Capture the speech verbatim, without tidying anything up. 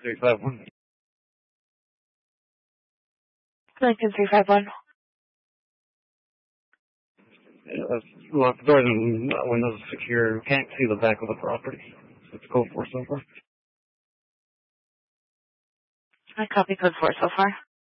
three five one. Lincoln three five one. Yeah, that's locked doors and windows secure. Can't see the back of the property. So it's code four so far. I copy code four so far.